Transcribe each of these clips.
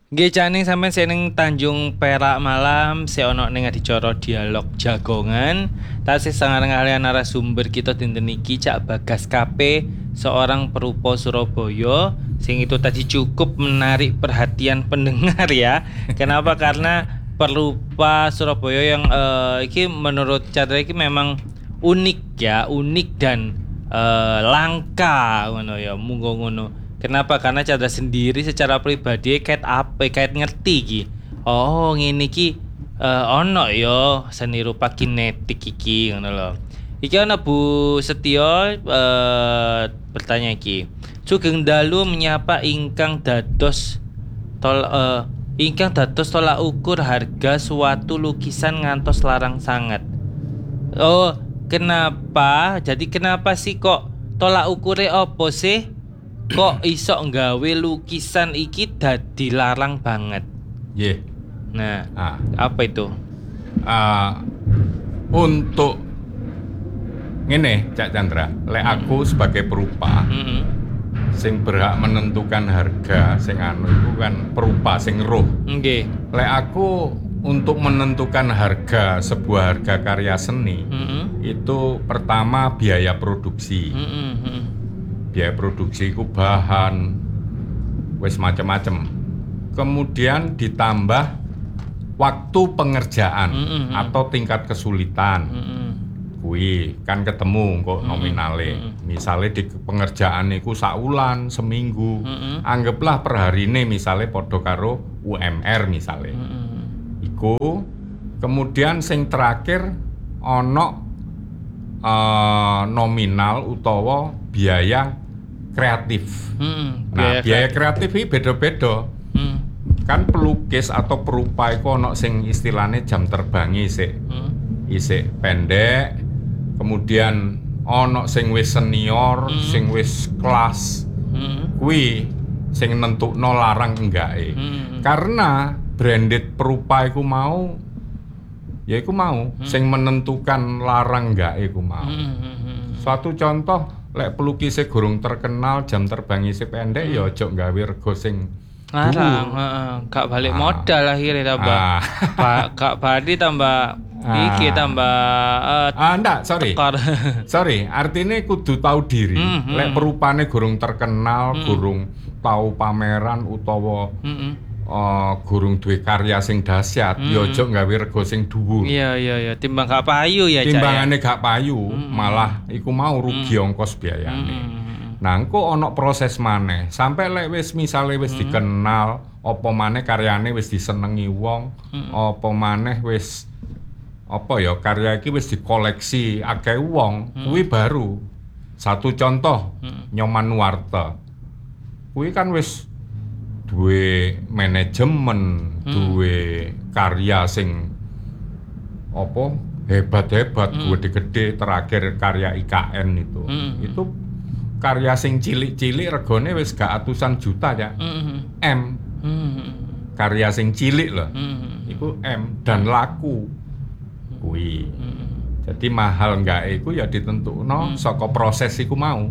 Nggih Caning sampean seneng Tanjung Perak Malam, ono ning adicara dialog jagongan. Tasih sangareng-areng narasumber kita dinten iki Cak Bagas KP, seorang perupa Surabaya, sing itu tadi cukup menarik perhatian pendengar ya. Kenapa? Karena perupa Surabaya yang iki menurut Chandra iki memang unik ya, unik dan langka ngono ya, munggo ngono. Kenapa? Karena Chandra sendiri secara pribadi kait ngerti iki. Oh, ngene iki ono ya seni rupa kinetik iki ngono lho. Iki ana Bu Setio bertanya iki. Sugeng dalu menyapa ingkang dados tolak ukur harga suatu lukisan ngantos larang sangat. Oh, kenapa? Jadi kenapa sih kok tolak ukure opo sih? Kok iso nggawe lukisan iki dadi larang banget? Yeah. Nah, apa itu? Untuk ngene Cak Chandra, lek aku sebagai perupa sing berhak menentukan harga sing anu itu kan perupa sing roh. Nggih. Lek aku untuk menentukan harga sebuah harga karya seni itu pertama biaya produksi. Biaya produksi itu bahan wis macam-macam. Kemudian ditambah waktu pengerjaan atau tingkat kesulitan. Kuwi kan ketemu kok nominale. Misalnya di pengerjaan iku saulan, seminggu. Anggaplah per harine misalnya padha karo UMR misalnya. Iku kemudian sing terakhir ono nominal utawa biaya kreatif. Nah, biaya kreatif ini beda-beda. Kan pelukis atau perupa itu ono sing istilahnya jam terbangnya isik pendek. Kemudian ono sing wis senior, sing wis kelas. Kuwi sing nentukno larang enggake. Karena branded perupa iku mau ya iku mau sing menentukan larang enggake iku mau. Suatu contoh lek pelukise gurung terkenal jam terbang isih pendek ya aja nggawe rego sing larang, gak balik modal akhirnya tambah. Gak badi tambah iki tambah enggak, sorry, artinya kudu tahu diri. Lek perupane gurung terkenal, gurung tahu pameran utawa gurung duwe karya sing dahsyat, ya aja nggawe rego sing dhuwur. Iya, timbang gak payu ya, Cak. Timbangane gak payu, malah iku mau rugi ongkos biayane. Nah, engko ana proses maneh. Sampai lek wis misale wis dikenal, apa maneh karyane wis disenengi wong, apa maneh wis apa ya karya iki wis dikoleksi akeh wong, kuwi baru. Satu contoh, Nyoman Nuarta. Kuwi kan wis duwe manajemen, duwe karya sing apa hebat-hebat, gede-gede. Terakhir karya IKN itu. Itu karya sing cilik-cilik regane wis gak atusan juta ya. M. Karya sing cilik loh. Iku M dan laku. Kuwi. Jadi mahal enggak iku ya ditentukno saka proses iku mau.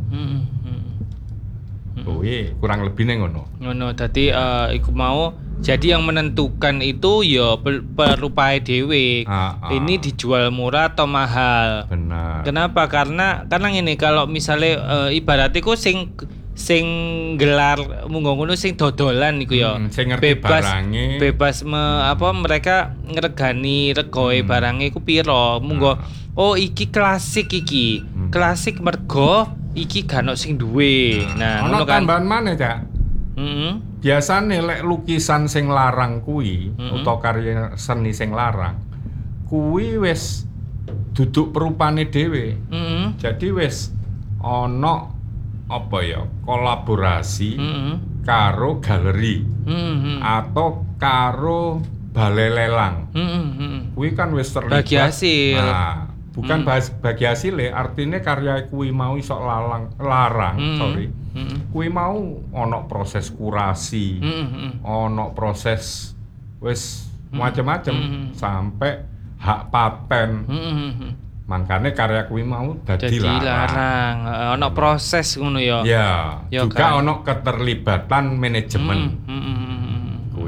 Kuwi kurang lebihnya ngono. Dadi iku mau jadi yang menentukan itu ya perupae dhewe. Ini dijual murah atau mahal. Benar. Kenapa? Karena ngene, kalau misalnya ibaratnya sing gelar munggo ngono sing dodolan iku ya. Sing ngerti barange. Bebas mereka ngregani regoe barange iku piro. Munggo oh iki klasik iki. Klasik mergo iki gak ono sing duwe. Nah, ono kan tambahan maneh, Cak. Biasane lek lukisan sing larang kuwi utawa karya seni sing larang kuwi wis duduk perupane dhewe. Jadi wis ana apa ya kolaborasi karo galeri atau karo balai lelang. Kuwi kan wis terlibat bagi hasil. Nah, bukan bagi hasil artinya karya kuwi mau iso larang, kuwi mau ono proses kurasi, ono proses wis macam-macam sampai hak paten. Makanya karya kuwi mau dadi larang. Ono proses ngono ya. Ya, juga kan? Ono keterlibatan manajemen. Kuwi.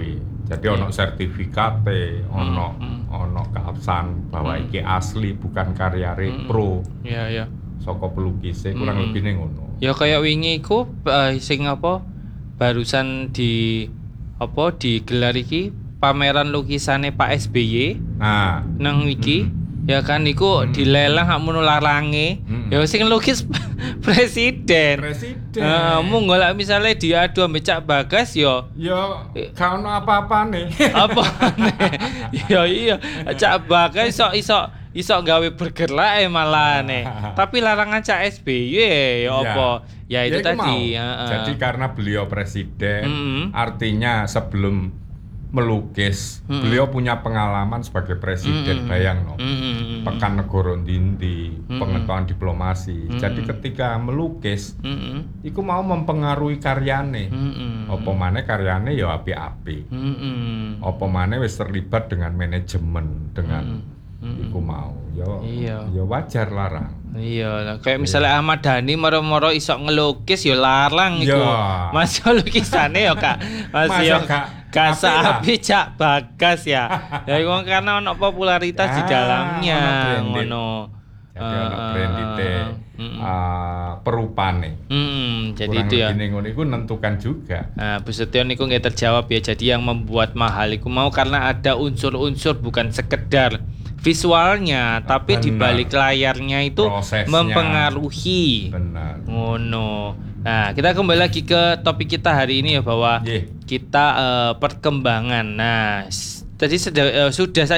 Jadi ono sertifikate, ono keabsahan bahwa iki asli bukan karya repro. Iya. Saka pelukise kurang lebih ngono. Ya kayak wingi iku sing apa barusan digelar iki pameran lukisane Pak SBY. Nah, nang iki ya kan iku dilelang hak mono larange. Ya sing lukis presiden. Mung golek misale diadu ambek Cak Bagas ya gak ono apa-apane. apa ya iya Cak Bagas iso gawe burger lah malah tapi larangan Cak SBY ya apa ya itu tadi jadi karena beliau presiden artinya sebelum melukis beliau punya pengalaman sebagai presiden bayang pekan negara ndi pengetahuan diplomasi jadi ketika melukis iku mau mempengaruhi karyane apa maneh karyane ya api-api apa maneh wis terlibat dengan manajemen dengan iku mau ya wajar larang. Iya, kayak misalnya Ahmad Dhani moro-moro iso ngelukis ya larang iku. Mas lukisane ya Kak. Masih gak sapi Cak Bagas ya. Ya iku karena ono popularitas di dalamnya ngono. Jadi ono brandite perupane. Jadi itu ya. Ngono iku nentukan juga. Nah, Bu Setyo niku nggak terjawab ya. Jadi yang membuat mahal iku mau karena ada unsur-unsur bukan sekedar visualnya, tapi di balik layarnya itu prosesnya mempengaruhi. Benar. Ngono. Nah, kita kembali lagi ke topik kita hari ini ya bahwa kita perkembangan. Nah, tadi sudah